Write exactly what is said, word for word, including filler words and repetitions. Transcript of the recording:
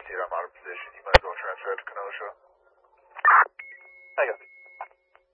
proceed on model position. You might as well transfer it to Kenosha. I got it.